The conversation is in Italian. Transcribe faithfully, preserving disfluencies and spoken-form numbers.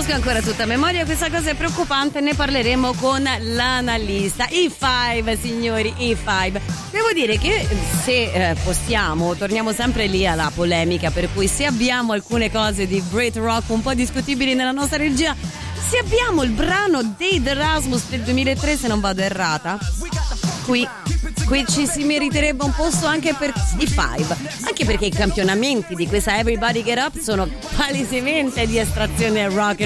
conosco ancora tutta a memoria, questa cosa è preoccupante, ne parleremo con l'analista. I Five, signori, i Five. Devo dire che se eh, possiamo, torniamo sempre lì alla polemica, per cui se abbiamo alcune cose di Brit Rock un po' discutibili nella nostra regia, se abbiamo il brano dei The Rasmus del duemilatré, se non vado errata, qui qui ci si meriterebbe un posto anche per i Five, anche perché i campionamenti di questa Everybody Get Up sono palesemente di estrazione rock